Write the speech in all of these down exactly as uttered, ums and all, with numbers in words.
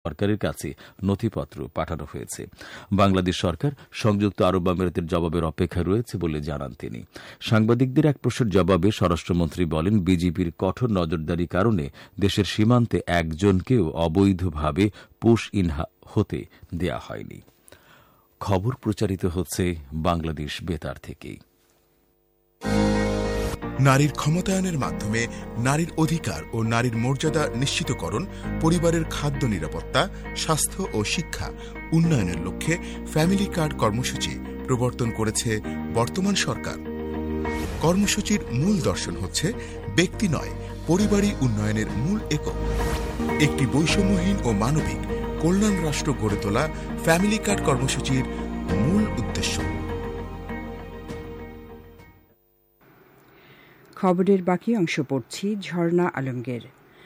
সরকারের কাছে নথিপত্র পাঠানো হয়েছে। বাংলাদেশ সরকার সংযুক্ত আরব আমিরাতের জবাবের অপেক্ষা রয়েছে বলে জানান তিনি। সাংবাদিকদের এক প্রশ্নের জবাবে স্বরাষ্ট্রমন্ত্রী বলেন, বিজেপির কঠোর নজরদারির কারণে দেশের সীমান্তে একজনকেও অবৈধভাবে পুশ ইন হতে দেয়া হয়নি। খবর প্রচারিত হচ্ছে বাংলাদেশ বেতার থেকে। নারীর ক্ষমতায়নের মাধ্যমে নারীর অধিকার ও নারীর মর্যাদা নিশ্চিতকরণ, পরিবারের খাদ্য নিরাপত্তা, স্বাস্থ্য ও শিক্ষা উন্নয়নের লক্ষ্যে ফ্যামিলি কার্ড কর্মসূচি প্রবর্তন করেছে বর্তমান সরকার। কর্মসূচির মূল দর্শন হচ্ছে ব্যক্তি নয়, পরিবারই উন্নয়নের মূল একক। একটি বৈষম্যহীন ও মানবিক কল্যাণ রাষ্ট্র গড়ে তোলা ফ্যামিলি কার্ড কর্মসূচির মূল উদ্দেশ্য। খবরের বাকি অংশ পড়ছি ঝর্ণা আলমগীর।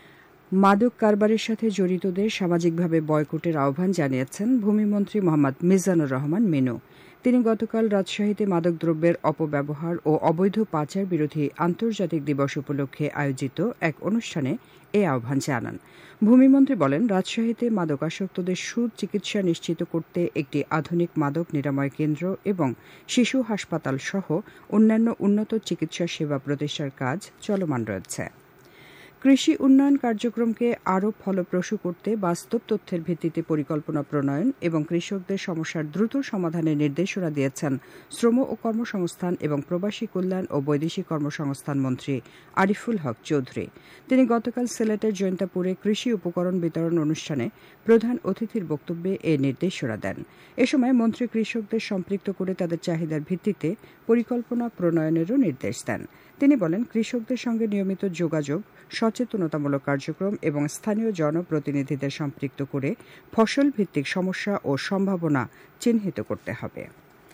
মাদক কারবারের সাথে জড়িতদের সামাজিকভাবে বয়কটের আহ্বান জানিয়েছেন ভূমিমন্ত্রী মোহাম্মদ মিজানুর রহমান মিনু। তিনি গতকাল রাজশাহীতে মাদকদ্রব্যের অপব্যবহার ও অবৈধ পাচার বিরোধী আন্তর্জাতিক দিবস উপলক্ষে আয়োজিত এক অনুষ্ঠানে এ আহ্বান জানান। ভূমিমন্ত্রী বলেন, রাজশাহীতে মাদকাসক্তদের সুচিকিৎসা নিশ্চিত করতে একটি আধুনিক মাদক নিরাময় কেন্দ্র এবং শিশু হাসপাতাল সহ অন্যান্য উন্নত চিকিৎসা সেবা প্রতিষ্ঠার কাজ চলমান রয়েছে। কৃষি উন্নয়ন কার্যক্রমকে আরও ফলপ্রসূ করতে বাস্তব তথ্যের ভিত্তিতে পরিকল্পনা প্রণয়ন এবং কৃষকদের সমস্যার দ্রুত সমাধানের নির্দেশনা দিয়েছেন শ্রম ও কর্মসংস্থান এবং প্রবাসী কল্যাণ ও বৈদেশিক কর্মসংস্থান মন্ত্রী আরিফুল হক চৌধুরী। তিনি গতকাল সিলেটের জৈন্তাপুরে কৃষি উপকরণ বিতরণ অনুষ্ঠানে প্রধান অতিথির বক্তব্যে এ নির্দেশনা দেন। এ সময় মন্ত্রী কৃষকদের সম্পৃক্ত করে তাদের চাহিদার ভিত্তিতে পরিকল্পনা প্রণয়নেরও নির্দেশ দেন। তিনি বলেন, কৃষকদের সঙ্গে নিয়মিত যোগাযোগ, সচেতনতামূলক কার্যক্রম এবং স্থানীয় জনপ্রতিনিধিদের সম্পৃক্ত করে ফসল ভিত্তিক সমস্যা ও সম্ভাবনা চিহ্নিত করতে হবে।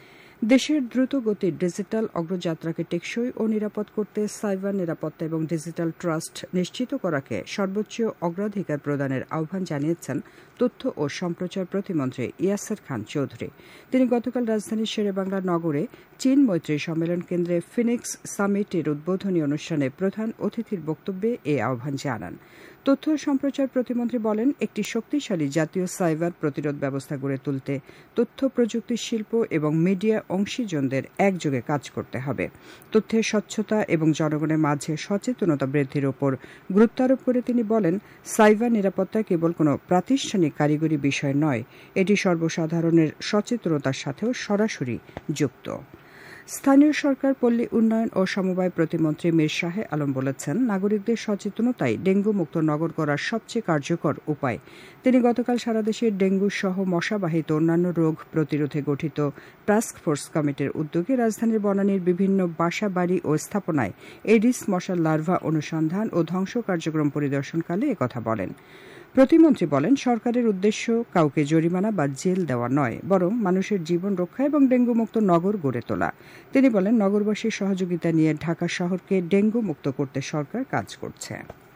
দেশের দ্রুতগতির ডিজিটাল অগ্রযাত্রাকে টেকসই ও নিরাপদ করতে সাইবার নিরাপত্তা এবং ডিজিটাল ট্রাস্ট নিশ্চিত করাকে সর্বোচ্চ অগ্রাধিকার প্রদানের আহ্বান জানিয়েছেন তথ্য ও সম্প্রচার প্রতিমন্ত্রী ইয়াসের খান চৌধুরী। তিনি গতকাল রাজধানীর শেরেবাংলা নগরে চীন মৈত্রী সম্মেলন কেন্দ্রে ফিনিক্স সামিটের উদ্বোধনী অনুষ্ঠানে প্রধান অতিথির বক্তব্যে এ আহ্বান জানান। তথ্য ও সম্প্রচার প্রতিমন্ত্রী বলেন, একটি শক্তিশালী জাতীয় সাইবার প্রতিরোধ ব্যবস্থা গড়ে তুলতে তথ্য প্রযুক্তি শিল্প এবং মিডিয়া অংশীজনদের একযোগে কাজ করতে হবে। তথ্যের স্বচ্ছতা এবং জনগণের মাঝে সচেতনতা বৃদ্ধির উপর গুরুত্ব আরোপ করে তিনি বলেন, সাইবার নিরাপত্তা কেবল কোনো প্রাতিষ্ঠানিক কারিগরি বিষয় নয়, এটি সর্বসাধারণের সচেতনতার সাথেও সরাসরি যুক্ত। স্থানীয় সরকার, পল্লী উন্নয়ন ও সমবায় প্রতিমন্ত্রী মীর শাহে আলম বলেছেন, নাগরিকদের সচেতনতাই ডেঙ্গু মুক্ত নগর করার সবচেয়ে কার্যকর উপায়। তিনি গতকাল সারা দেশে ডেঙ্গু সহ মশাবাহিত অন্যান্য রোগ প্রতিরোধে গঠিত টাস্ক ফোর্স কমিটির উদ্যোগে রাজধানীর বনানীর বিভিন্ন বাসা বাড়ি ও স্থাপনায় এডিস মশার লার্ভা অনুসন্ধান ও ধ্বংস কার্যক্রম পরিদর্শনকালে একথা বলেন। প্রতিমন্ত্রী বলেন, সরকারের উদ্দেশ্য কাউকে জরিমানা বা জেল দেওয়া নয়, বরং মানুষের জীবন রক্ষা এবং ডেঙ্গু মুক্ত নগর গড়ে তোলা। তিনি বলেন, নগরবাসীর সহযোগিতা নিয়ে ঢাকা শহরকে ডেঙ্গু মুক্ত করতে সরকার কাজ করছে।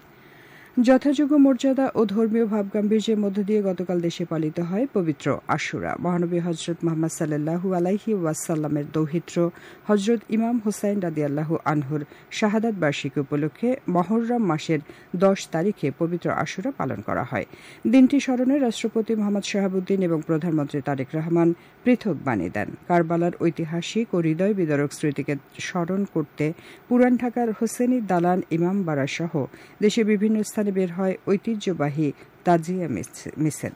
যথাযোগ্য মর্যাদা ও ধর্মীয় ভাবগাম্ভীর্যের মধ্য দিয়ে গতকাল দেশে পালিত হয় পবিত্র আশুরা। মহানবী হজরত মোহাম্মদ সাল্লাল্লাহু আলাইহি ওয়াসাল্লামের দৌহিত্র হজরত ইমাম হুসাইন রাদিয়াল্লাহু আনহুর শাহাদাত বার্ষিকী উপলক্ষে মহররম মাসের দশ তারিখে পবিত্র আশুরা পালন করা হয়। দিনটি স্মরণে রাষ্ট্রপতি মোহাম্মদ শাহাবুদ্দিন এবং প্রধানমন্ত্রী তারেক রহমান পৃথক বাণী দেন। কারবালার ঐতিহাসিক ও হৃদয় বিদারক স্মৃতিকে স্মরণ করতে পুরান ঢাকার হোসেনি দালান ইমামবাড়া সহ দেশের বিভিন্ন স্থানে বের হয় ঐতিহ্যবাহী তাজিয়া মিছিল।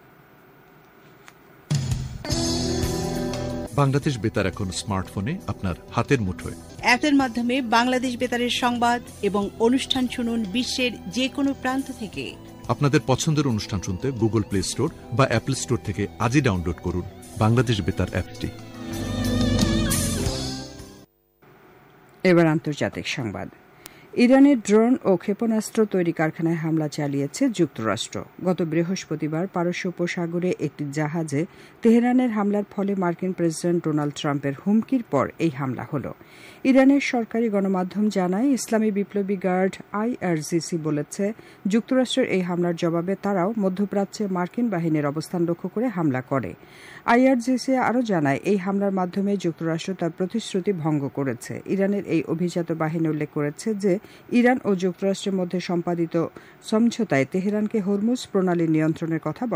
বাংলাদেশ বেতার এখন স্মার্টফোনে আপনার হাতের মুঠোয়। অ্যাপের মাধ্যমে বাংলাদেশ বেতারের সংবাদ এবং অনুষ্ঠান শুনুন বিশ্বের যে কোনো প্রান্ত থেকে। আপনাদের পছন্দের অনুষ্ঠান শুনতে গুগল প্লে স্টোর বা অ্যাপল স্টোর থেকে আজই ডাউনলোড করুন বাংলাদেশ বেতার অ্যাপটি। এবার আন্তর্জাতিক সংবাদ। ইরানের ড্রোন ও ক্ষেপণাস্ত্র তৈরি কারখানায় হামলা চালিয়েছে যুক্তরাষ্ট্র। গত বৃহস্পতিবার পারস্য উপসাগরে একটি জাহাজে তেহরানের হামলার ফলে মার্কিন প্রেসিডেন্ট ডোনাল্ড ট্রাম্পের হুমকির পর এই হামলা হল। ইরানের সরকারি গণমাধ্যম জানায়, ইসলামী বিপ্লবী গার্ড আইআরজিসি বলেছে, যুক্তরাষ্ট্রের এই হামলার জবাবে তারাও মধ্যপ্রাচ্যে মার্কিন বাহিনীর অবস্থান লক্ষ্য করে হামলা করে। আইআরজিসি আরও জানায়, এই হামলার মাধ্যমে যুক্তরাষ্ট্র তার প্রতিশ্রুতি ভঙ্গ করেছে। ইরানের এই অভিজাত বাহিনী উল্লেখ করেছে যে ইরান ও যুক্তরাষ্ট্রের মধ্যে সম্পাদিত সমঝোতায় তেহরানকে হরমুজ প্রণালী নিয়ন্ত্রণের কথা